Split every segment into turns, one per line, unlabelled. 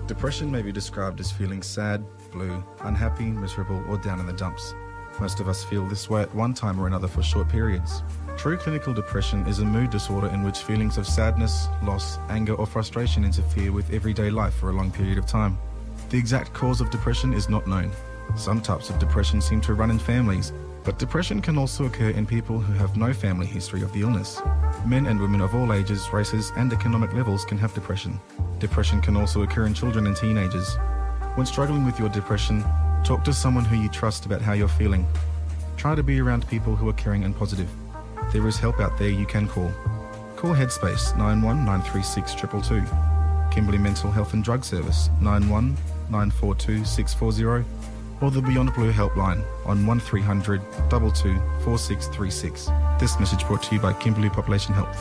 Depression may be described as feeling sad, blue, unhappy, miserable, or down in the dumps. Most of us feel this way at one time or another for short periods. True clinical depression is a mood disorder in which feelings of sadness, loss, anger, or frustration interfere with everyday life for a long period of time. The exact cause of depression is not known. Some types of depression seem to run in families, but depression can also occur in people who have no family history of the illness. Men and women of all ages, races, and economic levels can have depression. Depression can also occur in children and teenagers. When struggling with your depression, talk to someone who you trust about how you're feeling. Try to be around people who are caring and positive. There is help out there you can call. Call Headspace 91936 222. Kimberley Mental Health and Drug Service 91942 640, or the Beyond Blue helpline on 1300 22 4636. This message brought to you by Kimberley Population Health.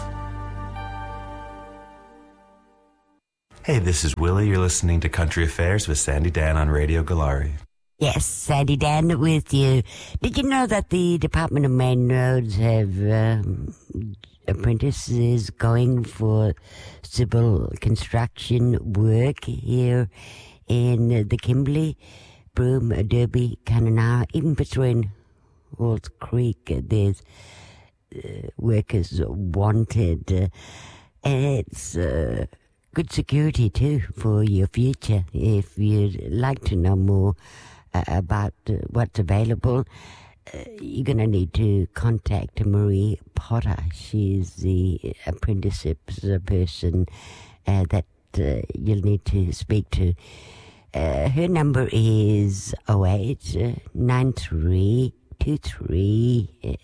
Hey, this is Willie. You're listening to Country Affairs with Sandy Dan on Radio Galari.
Yes, Sandy Dan with you. Did you know that the Department of Main Roads have apprentices going for civil construction work here in the Kimberley, Broome, Derby, Kananawa, even between Halls Creek? There's workers wanted. It's good security too for your future. If you'd like to know more about what's available, you're going to need to contact Marie Potter. She's the apprenticeships person that you'll need to speak to. Her number is 08 93 23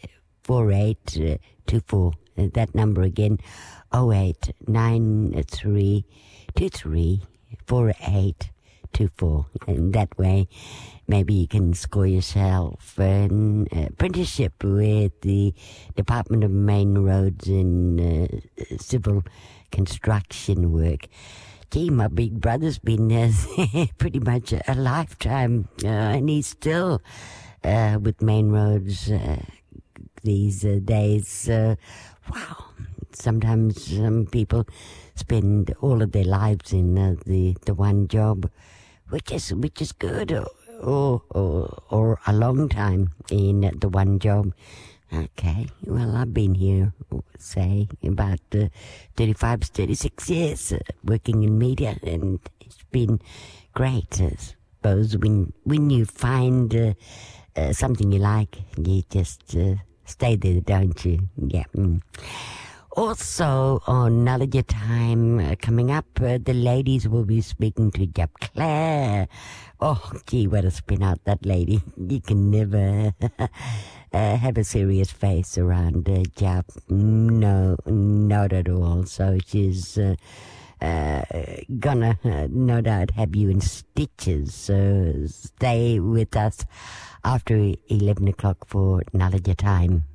4824. That number again, 08 93 23 4824. And that way, maybe you can score yourself an apprenticeship with the Department of Main Roads in civil construction work. Gee, my big brother's been there pretty much a lifetime, and he's still with Main Roads these days. Wow. Sometimes some people spend all of their lives in the one job, which is good, or a long time in the one job. Okay, well, I've been here, say, about 35, 36 years working in media, and it's been great. I suppose when you find something you like, you just stay there, don't you? Yeah. Also, on Knowledge Time coming up, the ladies will be speaking to Jap Claire. Oh, gee, what a spin out, that lady. You can never have a serious face around Jap. No, not at all. So she's gonna, no doubt, have you in stitches. So stay with us after 11 o'clock for Knowledge Time.